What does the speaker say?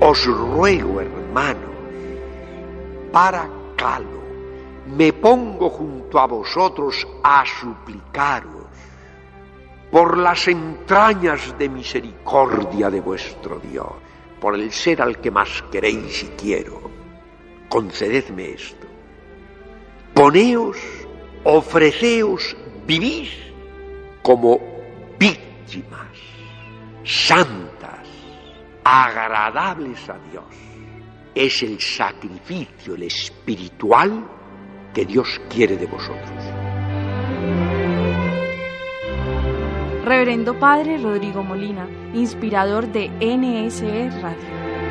Os ruego, hermano, Paracalo, me pongo junto a vosotros a suplicaros por las entrañas de misericordia de vuestro Dios, por el ser al que más queréis y quiero, concededme esto. Poneos, ofreceos, vivís como víctimas santas, agradables a Dios. Es el sacrificio, el espiritual que Dios quiere de vosotros. Reverendo Padre Rodrigo Molina, inspirador de NSE Radio.